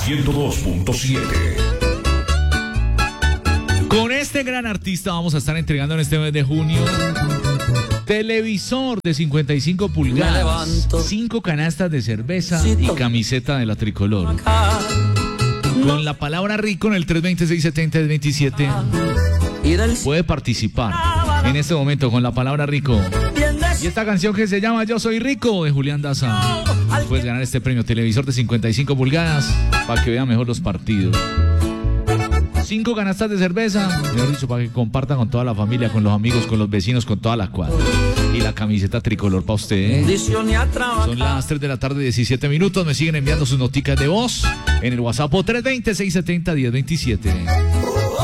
102.7. Con este gran artista vamos a estar entregando en este mes de junio televisor de 55 pulgadas, 5 canastas de cerveza y camiseta de la tricolor. Con la palabra rico en el 320-670-27 puede participar en este momento con la palabra rico. Y esta canción que se llama Yo Soy Rico de Julián Daza. Puedes ganar este premio televisor de 55 pulgadas para que vean mejor los partidos. 5 canastas de cerveza, mejor dicho, para que compartan con toda la familia, con los amigos, con los vecinos, con toda la cuadra. Y la camiseta tricolor para usted, ¿eh? Son las 3 de la tarde, 17 minutos. Me siguen enviando sus noticas de voz en el WhatsApp 320-670-1027.